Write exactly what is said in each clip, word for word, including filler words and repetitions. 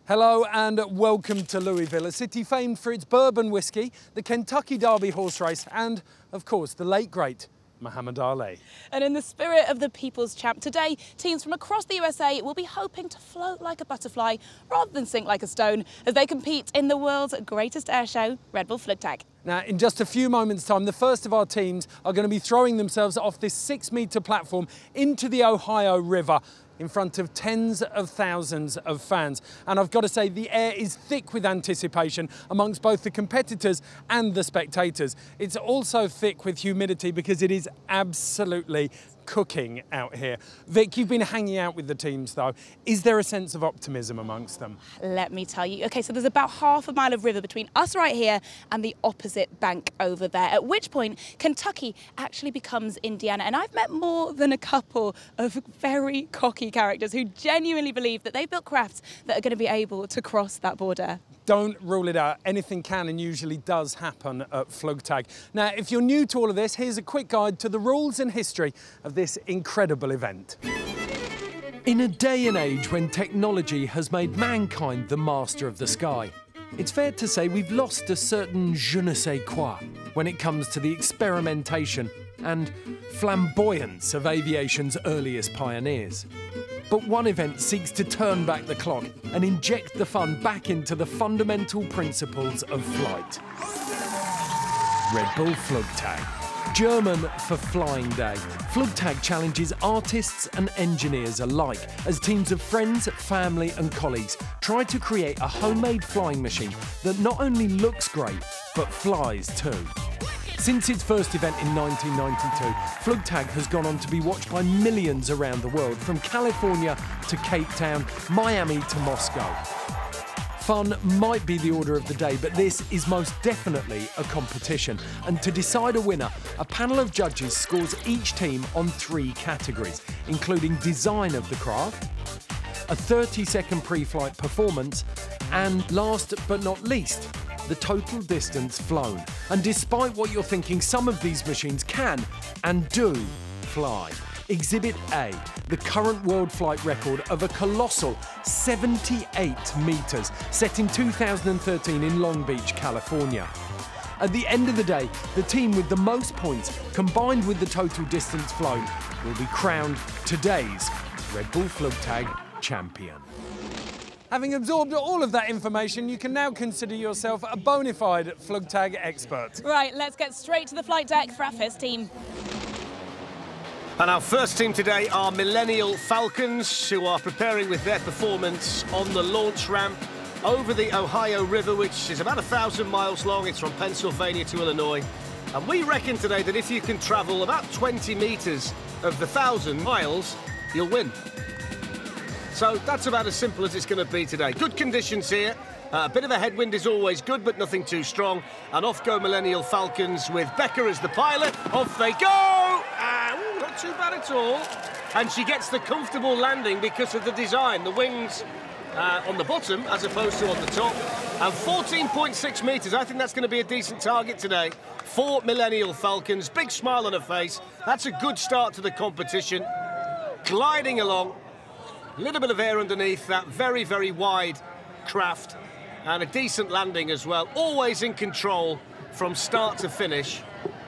Hello and welcome to Louisville, a city famed for its bourbon whiskey, the Kentucky Derby horse race, and, of course, the late great Muhammad Ali. And in the spirit of the People's Champ, today, teams from across the U S A will be hoping to float like a butterfly rather than sink like a stone as they compete in the world's greatest air show, Red Bull Flugtag. Now, in just a few moments' time, the first of our teams are going to be throwing themselves off this six-metre platform into the Ohio River in front of tens of thousands of fans. And I've got to say, the air is thick with anticipation amongst both the competitors and the spectators. It's also thick with humidity because it is absolutely cooking out here. Vic, you've been hanging out with the teams though. Is there a sense of optimism amongst them? Let me tell you. Okay, so there's about half a mile of river between us right here and the opposite bank over there, at which point Kentucky actually becomes Indiana. And I've met more than a couple of very cocky characters who genuinely believe that they've built crafts that are going to be able to cross that border. Don't rule it out. Anything can and usually does happen at Flugtag. Now, if you're new to all of this, here's a quick guide to the rules and history of this incredible event. In a day and age when technology has made mankind the master of the sky, it's fair to say we've lost a certain je ne sais quoi when it comes to the experimentation and flamboyance of aviation's earliest pioneers. But one event seeks to turn back the clock and inject the fun back into the fundamental principles of flight. Red Bull Flugtag. German for Flying Day, Flugtag challenges artists and engineers alike as teams of friends, family and colleagues try to create a homemade flying machine that not only looks great, but flies too. Since its first event in nineteen ninety-two, Flugtag has gone on to be watched by millions around the world, from California to Cape Town, Miami to Moscow. Fun might be the order of the day, but this is most definitely a competition. And to decide a winner, a panel of judges scores each team on three categories, including design of the craft, a thirty second pre-flight performance, and last but not least, the total distance flown. And despite what you're thinking, some of these machines can and do fly. Exhibit A, the current world flight record of a colossal seventy-eight metres, set in two thousand thirteen in Long Beach, California. At the end of the day, the team with the most points, combined with the total distance flown, will be crowned today's Red Bull Flugtag champion. Having absorbed all of that information, you can now consider yourself a bona fide Flugtag expert. Right, let's get straight to the flight deck for our first team. And our first team today are Millennial Falcons, who are preparing with their performance on the launch ramp over the Ohio River, which is about a thousand miles long. It's from Pennsylvania to Illinois. And we reckon today that if you can travel about twenty metres of the thousand miles, you'll win. So that's about as simple as it's going to be today. Good conditions here. Uh, a bit of a headwind is always good, but nothing too strong. And off go Millennial Falcons with Becca as the pilot. Off they go! Uh, ooh, not too bad at all. And she gets the comfortable landing because of the design. The wings uh, on the bottom as opposed to on the top. And fourteen point six metres. I think that's going to be a decent target today for Millennial Falcons. Big smile on her face. That's a good start to the competition. Gliding along. A little bit of air underneath that very, very wide craft, and a decent landing as well. Always in control from start to finish.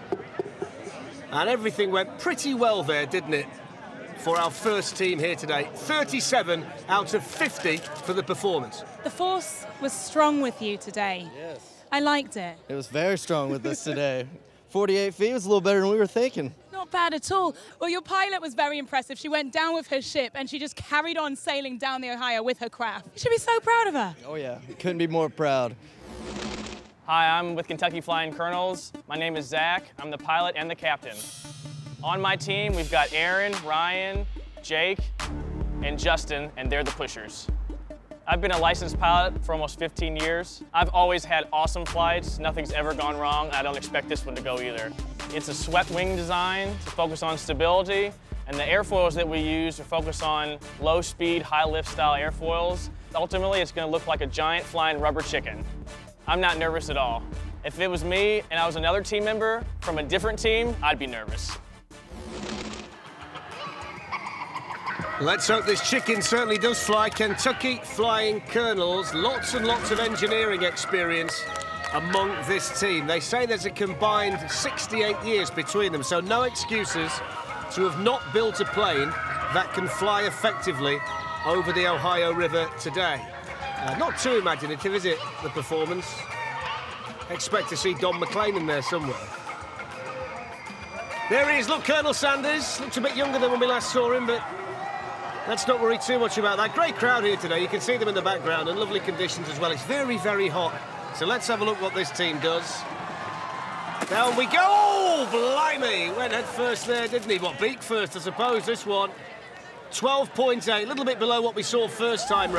And everything went pretty well there, didn't it, for our first team here today. thirty-seven out of fifty for the performance. The force was strong with you today. Yes. I liked it. It was very strong with us today. forty-eight feet was a little better than we were thinking. Not bad at all. Well, your pilot was very impressive. She went down with her ship and she just carried on sailing down the Ohio with her craft. You should be so proud of her. Oh yeah, couldn't be more proud. Hi, I'm with Kentucky Flying Colonels. My name is Zach. I'm the pilot and the captain. On my team, we've got Aaron, Ryan, Jake, and Justin, and they're the pushers. I've been a licensed pilot for almost fifteen years. I've always had awesome flights. Nothing's ever gone wrong. I don't expect this one to go either. It's a swept wing design to focus on stability, and the airfoils that we use are focused on low speed, high lift style airfoils. Ultimately, it's gonna look like a giant flying rubber chicken. I'm not nervous at all. If it was me and I was another team member from a different team, I'd be nervous. Let's hope this chicken certainly does fly. Kentucky Flying Colonels. Lots and lots of engineering experience among this team. They say there's a combined sixty-eight years between them, so no excuses to have not built a plane that can fly effectively over the Ohio River today. Uh, not too imaginative, is it, the performance? Expect to see Don McLean in there somewhere. There he is, look, Colonel Sanders. Looks a bit younger than when we last saw him, but let's not worry too much about that. Great crowd here today. You can see them in the background and lovely conditions as well. It's very, very hot. So let's have a look what this team does. Down we go. Oh, blimey. Went head first there, didn't he? What, beak first, I suppose, this one. twelve point eight, a little bit below what we saw first time round.